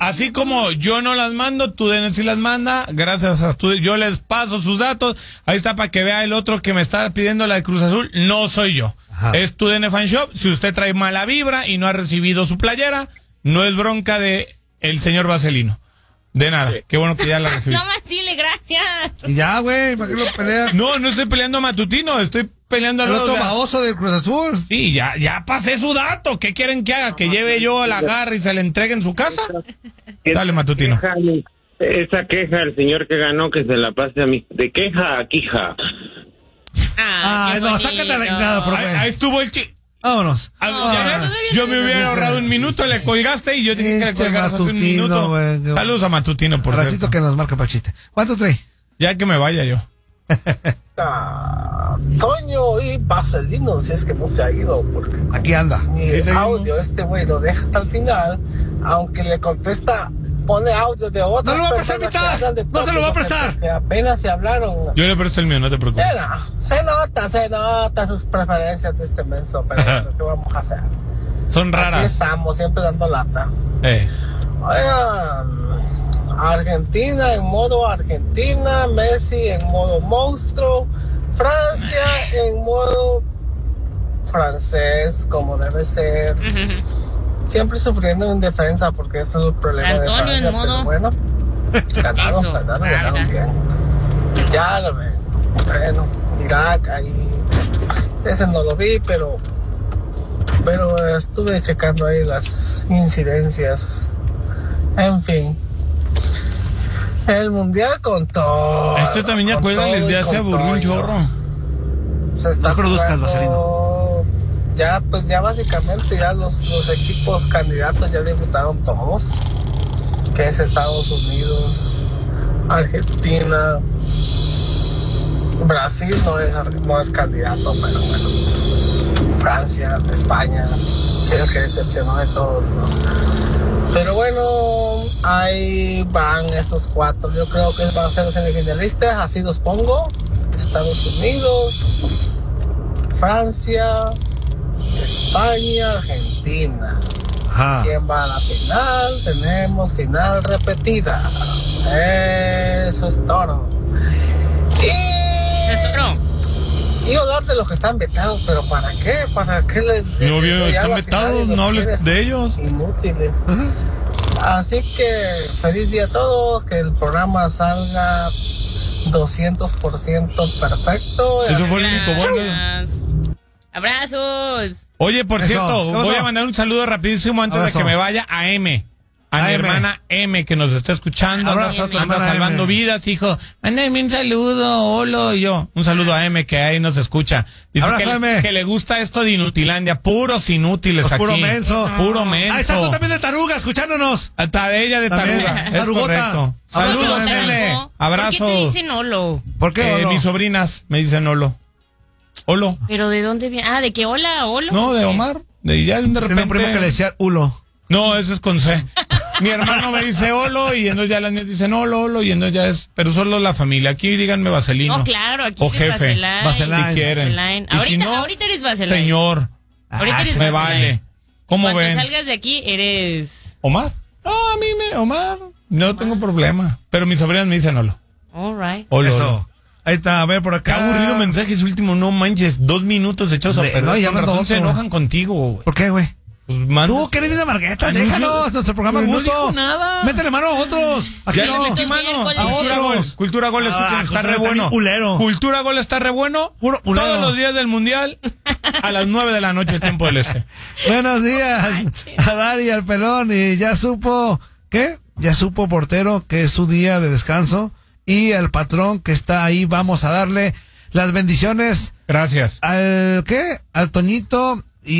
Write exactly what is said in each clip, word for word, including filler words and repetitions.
Así como yo no las mando, TUDN sí las manda, gracias a TUDN, yo les paso sus datos, ahí está para que vea el otro que me está pidiendo la de Cruz Azul, no soy yo, ajá. Es TUDN Fan Shop, si usted trae mala vibra y no ha recibido su playera, no es bronca de el señor Vaselino. De nada, qué bueno que ya la recibí. No más dile gracias. Y ya, güey, ¿para qué lo peleas? No, no estoy peleando a Matutino, estoy peleando a el los... otro baboso del Cruz Azul. Sí, ya, ya pasé su dato. ¿Qué quieren que haga? ¿Que lleve yo la garra y se le entregue en su casa? Dale, Matutino. Esa queja del señor que ganó, que se la pase a mí. De queja a quija. Ah, ah no, sácate la vengada, por ahí, ahí estuvo el chi... Vámonos. Ah, no, ya, yo me hubiera ahorrado un minuto, le colgaste y yo dije que le colgaras hace un minuto. Wey, Saludos a Matutino, por ratito cierto. Que nos marca Pachite. ¿Cuánto trae? Ya que me vaya yo. Ah, Toño y Vaselino, si es que no se ha ido. Porque aquí anda. Ni el audio, este güey lo deja hasta el final, aunque le contesta, pone audio de otra. No lo va a prestar mitad. No se lo va a prestar. Que apenas se hablaron. Yo le presto el mío, no te preocupes. Mira, se nota, se nota sus preferencias de este menso, pero ¿qué vamos a hacer? Son raras. Aquí estamos, siempre dando lata. Eh. Oigan, Argentina en modo Argentina, Messi en modo monstruo, Francia en modo francés, como debe ser. Siempre sufriendo en defensa porque ese es el problema. Antonio de Francia, en modo... pero bueno, ganaron, Eso, ganaron, larga. ganaron bien. Ya lo ven. Bueno, Irak ahí, ese no lo vi, pero pero estuve checando ahí las incidencias. En fin, el mundial con todo. Este también ya acuerdan, les de hace aburrió un chorro. Se está no produzcas, Vaselino. Ya, pues ya básicamente ya los, los equipos candidatos ya debutaron todos, que es Estados Unidos, Argentina, Brasil no es, no es candidato, pero bueno, Francia, España, que es el que decepcionó de todos, ¿no? Pero bueno, ahí van esos cuatro, yo creo que van a ser los semifinalistas, así los pongo: Estados Unidos, Francia, España, Argentina. Ajá. ¿Quién va a la final? Tenemos final repetida. Eso es todo. Y... ¿Es todo? Y hablar de los que están vetados, pero ¿para qué? ¿Para qué les... No, bien, están vetados, no hables de ellos. Inútiles. Ajá. Así que feliz día a todos, que el programa salga doscientos por ciento perfecto. Eso fue el único bueno. Abrazos. Oye, por Eso. cierto, voy a mandar un saludo rapidísimo antes Abrazo. de que me vaya a M. A, a mi M. hermana M, que nos está escuchando. Abrazo anda, anda salvando M. vidas, hijo. Mándame un saludo, hola, y yo. Un saludo a M, que ahí nos escucha. Dice Abrazo, que, M. que le gusta esto de Inutilandia. Puros inútiles pues aquí. Puro menso. Puro menso. Ahí está tú también de Taruga, escuchándonos. Hasta de ella de Taruga. Es correcto. Saludos, M. Abrazos. ¿Por qué te dicen Olo? ¿Por qué, eh, mis sobrinas me dicen Olo. Olo. ¿Pero de dónde viene? Ah, ¿de qué hola, Olo? No, de Omar. De ya de repente. Tenía un primo que le decía Ulo. No, ese es con C. Mi hermano me dice Olo y entonces ya las niñas dicen Olo, Olo y entonces ya es, pero solo la familia. Aquí díganme Vaselino. No, claro, aquí o eres jefe. Vaseline. Vaseline. Si quieren. Vaseline. Y Ahorita, si no, ahorita eres Vaseline. Señor. Ahorita ah, eres me Vaseline. vale. ¿Cómo Cuando ven? Cuando salgas de aquí eres... ¿Omar? No, a mí me, Omar. No Omar. tengo problema. Pero mis sobrinas me dicen Olo. All right. Olo. Eso. Olo. Ahí está, a ver por acá. Qué aburrido mensaje ese último, no manches. Dos minutos echados a perder. No, ya Con razón se enojan contigo, güey. ¿Por qué, güey? Pues manda... Tú, que eres vida Margueta, déjanos, nuestro programa es gusto. No dijo nada. Métele mano a otros. Aquí ya no. le metí mano. A Cultura Gol. otros. Cultura Gol, escuchen, Ah, está Cultura re bueno. Ulero. Cultura Gol está re bueno. Puro ulero. Todos los días del Mundial a las nueve de la noche, tiempo del este. Buenos días a Dari, al pelón. Y ya supo, ¿qué? Ya supo Portero que es su día de descanso. Y al patrón que está ahí, vamos a darle las bendiciones. Gracias. Al, ¿qué? Al Toñito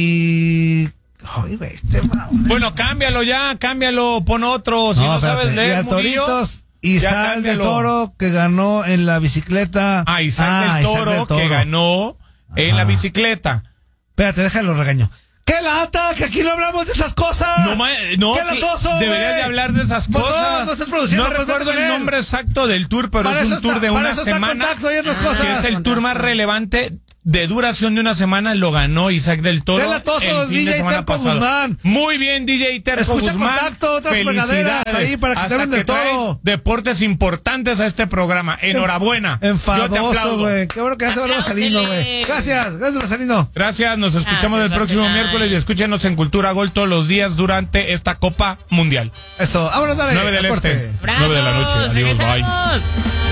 y... Ay, güey, este bueno, cámbialo ya, cámbialo, pon otro. Si no, no sabes leer, y a Toritos y Sal del Toro, que ganó en la bicicleta. Ah, Isaac ah, del, Toro, del Toro, que ganó en ah. la bicicleta. Espérate, déjalo regaño. ¡Qué lata! ¡Que aquí no hablamos de esas cosas! No, ma, no ¡Qué latoso, deberías wey! de hablar de esas pues cosas. No, no estás produciendo. No recuerdo el nombre exacto del tour, pero para es un tour está, de una eso semana. Está y otras cosas. Que es el tour más relevante de duración de una semana lo ganó Isaac del Toro. Dale a todos, el fin D J de semana Terco pasado. Guzmán. Muy bien, D J Terco Escucha Guzmán. Contacto, otras fregaderas Felicidades. ahí para que te Hasta hablen del traes Toro. deportes importantes a este programa. Enhorabuena. Yo te Enfadoso, aplaudo. güey. Qué bueno que ya se va Marcelino, güey. Gracias, gracias, Marcelino. Gracias, nos escuchamos Gracias, el próximo Marcelino. miércoles y escúchenos en Cultura Gol todos los días durante esta Copa Mundial. Eso, vámonos, dale. nueve del a corte. este, Brazos, nueve de la noche. Adiós, bye. regresamos.